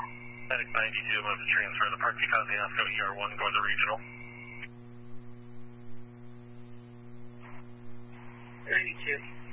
Medic 92, I'm going to transfer the Park Cosby Osco ER1, go to the regional. 92.